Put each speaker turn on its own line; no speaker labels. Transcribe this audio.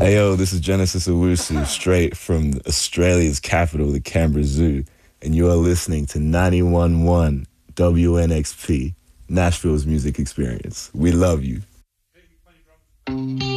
Hey yo, this is Genesis Owusu, straight from Australia's capital, the Canberra Zoo, and you are listening to 91.1 WNXP, Nashville's music experience. We love you.